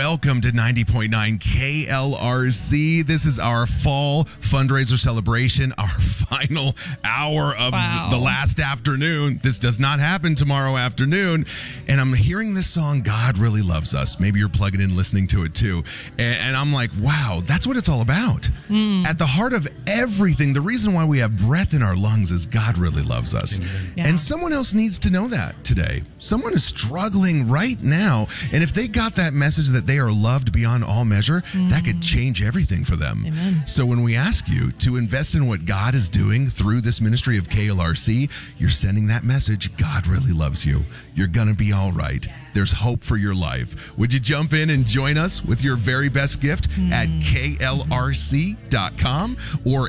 welcome to 90.9 KLRC. This is our fall fundraiser celebration, our final hour of the last afternoon. This does not happen tomorrow afternoon. And I'm hearing this song, God Really Loves Us. Maybe you're plugging in listening to it too. And I'm like, wow, that's what it's all about. At the heart of everything, the reason why we have breath in our lungs is God really loves us. Yeah. And someone else needs to know that today. Someone is struggling right now. And if they got that message that they are loved beyond all measure, that could change everything for them. Amen. So when we ask you to invest in what God is doing through this ministry of KLRC, you're sending that message, God really loves you. You're going to be all right. There's hope for your life. Would you jump in and join us with your very best gift at klrc.com or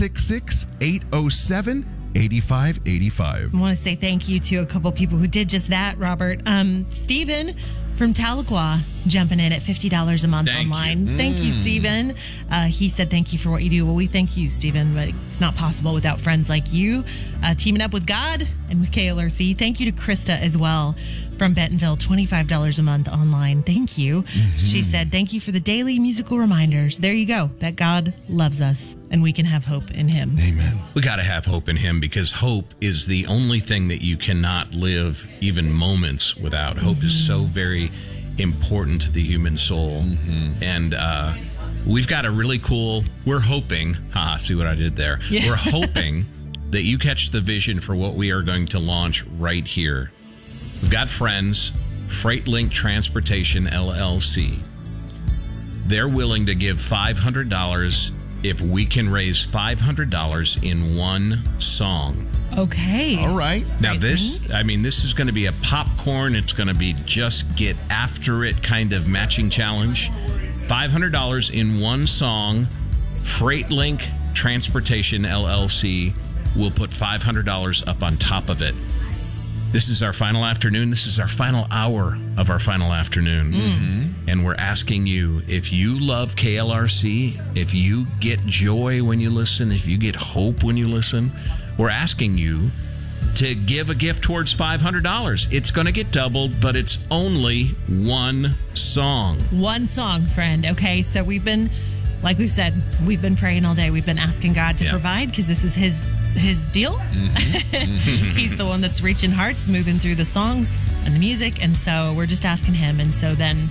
866-807-8585. I want to say thank you to a couple people who did just that, Robert. Stephen from Tahlequah jumping in at $50 a month online. Thank you, Stephen. He said thank you for what you do. Well, we thank you, Stephen, but it's not possible without friends like you teaming up with God and with KLRC. Thank you to Krista as well from Bentonville, $25 a month online. Thank you. She said, thank you for the daily musical reminders. There you go, that God loves us and we can have hope in him. Amen. We got to have hope in him because hope is the only thing that you cannot live even moments without. Hope is so very important to the human soul. And we've got a really cool, we're hoping, see what I did there? Yeah. We're hoping that you catch the vision for what we are going to launch right here. We've got friends, FreightLink Transportation, LLC. They're willing to give $500 if we can raise $500 in one song. Okay. All right. Now this is going to be a popcorn. It's going to be just get after it kind of matching challenge. $500 in one song. FreightLink Transportation, LLC will put $500 up on top of it. This is our final afternoon. This is our final hour of our final afternoon. And we're asking you, if you love KLRC, if you get joy when you listen, if you get hope when you listen, we're asking you to give a gift towards $500. It's going to get doubled, but it's only one song. One song, friend. Okay, so we've been, like we said, we've been praying all day. We've been asking God to provide because this is his deal. He's the one that's reaching hearts, moving through the songs and the music, and so we're just asking him. And so then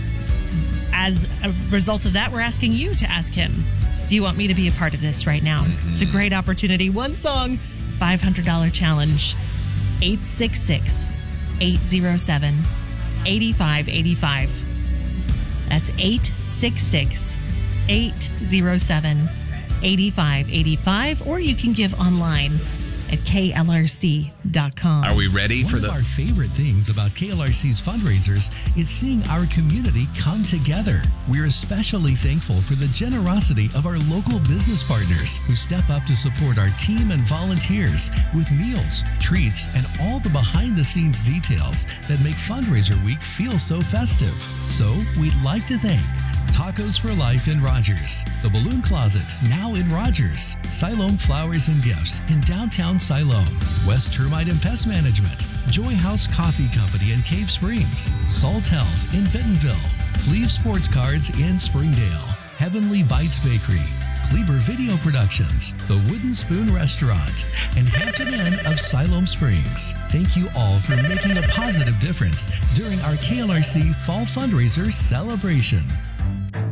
as a result of that, we're asking you to ask him, do you want me to be a part of this right now? It's a great opportunity. One song, $500 challenge. 866-807-8585. That's 866-807-8585, or you can give online at klrc.com. Are we ready for One of our favorite things about KLRC's fundraisers is seeing our community come together. We're especially thankful for the generosity of our local business partners who step up to support our team and volunteers with meals, treats, and all the behind-the-scenes details that make Fundraiser Week feel so festive. So we'd like to thank Tacos for Life in Rogers, The Balloon Closet, now in Rogers, Siloam Flowers and Gifts in downtown Siloam, West Termite and Pest Management, Joy House Coffee Company in Cave Springs, Salt Health in Bentonville, Cleve Sports Cards in Springdale, Heavenly Bites Bakery, Kleber Video Productions, The Wooden Spoon Restaurant, and Hampton Inn of Siloam Springs. Thank you all for making a positive difference during our KLRC Fall Fundraiser celebration.